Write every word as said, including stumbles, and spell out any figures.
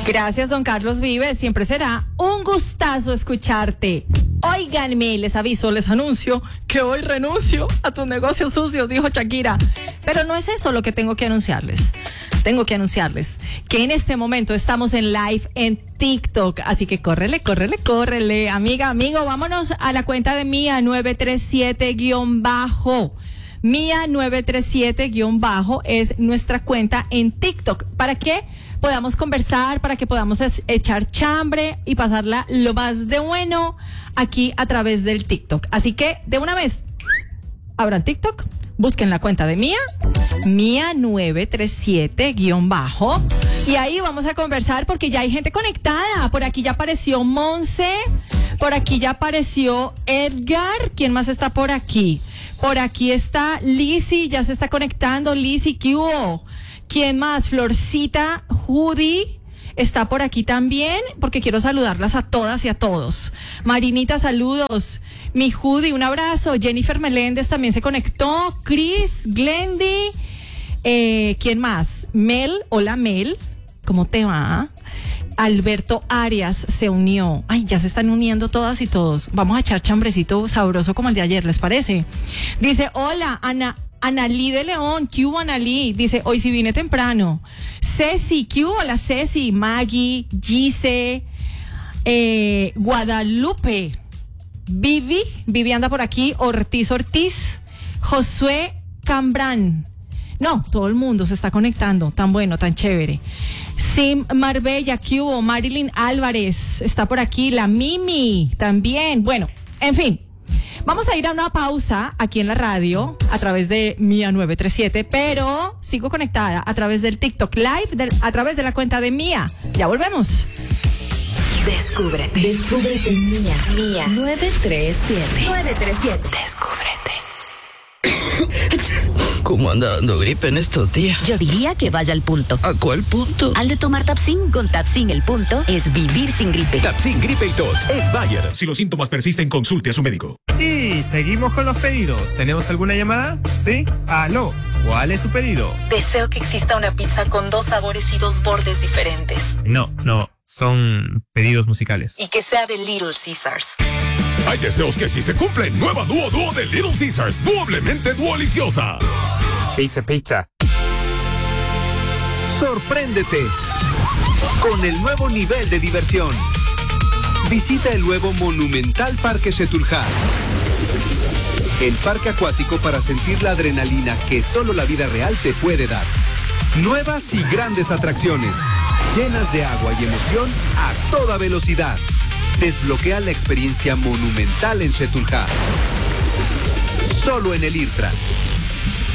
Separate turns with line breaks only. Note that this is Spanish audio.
Gracias, don Carlos Vives. Siempre será un gustazo escucharte. Óiganme, les aviso, les anuncio que hoy renuncio a tus negocios sucios, dijo Shakira. Pero no es eso lo que tengo que anunciarles. Tengo que anunciarles que en este momento estamos en live en TikTok. Así que córrele, córrele, córrele. Amiga, amigo, vámonos a la cuenta de Mía nueve tres siete guión bajo. Mía nueve tres siete guión bajo es nuestra cuenta en TikTok. ¿Para qué? Podamos conversar, para que podamos echar chambre y pasarla lo más de bueno aquí a través del TikTok. Así que de una vez, abran TikTok, busquen la cuenta de Mía, Mía nueve tres siete guión bajo, y ahí vamos a conversar porque ya hay gente conectada. Por aquí ya apareció Monse, por aquí ya apareció Edgar. ¿Quién más está por aquí? Por aquí está Lizzy, ya se está conectando. Lizzy, ¿qué hubo? ¿Quién más? Florcita, Judy, está por aquí también, porque quiero saludarlas a todas y a todos. Marinita, saludos. Mi Judy, un abrazo. Jennifer Meléndez también se conectó. Chris, Glendy, eh, ¿quién más? Mel, hola Mel, ¿cómo te va? Alberto Arias se unió. Ay, ya se están uniendo todas y todos. Vamos a echar chambrecito sabroso como el de ayer, ¿les parece? Dice, hola, Ana... Analí de León, ¿qué hubo, Analí? Dice, hoy sí vine temprano. Ceci, ¿qué hubo? La Ceci, Maggie, Gise, eh, Guadalupe, Vivi, Vivi anda por aquí, Ortiz Ortiz, Josué Cambrán. No, todo el mundo se está conectando, tan bueno, tan chévere. Sim Marbella, ¿qué hubo? Marilyn Álvarez está por aquí, la Mimi también. Bueno, en fin. Vamos a ir a una pausa aquí en la radio a través de Mía nueve tres siete, pero sigo conectada a través del TikTok Live, del, a través de la cuenta de Mía. Ya volvemos.
Descúbrete. Descúbrete en Mía. Mía nueve tres siete. nueve tres siete.
Descúbrete. ¿Cómo anda dando gripe en estos días?
Yo diría que vaya al punto.
¿A cuál punto?
Al de tomar Tapsin. Con Tapsin el punto es vivir sin gripe.
Tapsin gripe y tos es Bayer. Si los síntomas persisten, consulte a su médico.
Y seguimos con los pedidos. ¿Tenemos alguna llamada? ¿Sí? Aló. ¿Cuál es su pedido?
Deseo que exista una pizza con dos sabores y dos bordes diferentes.
No, no. Son pedidos musicales.
Y que sea de Little Caesars.
Hay deseos que sí se cumplen. Nueva Duo Duo de Little Caesars. Doblemente duoliciosa.
Pizza, pizza.
Sorpréndete con el nuevo nivel de diversión. Visita el nuevo Monumental Parque Setúlja. El parque acuático para sentir la adrenalina que solo la vida real te puede dar. Nuevas y grandes atracciones, llenas de agua y emoción a toda velocidad. Desbloquea la experiencia monumental en Setúlja. Solo en el IRTRA.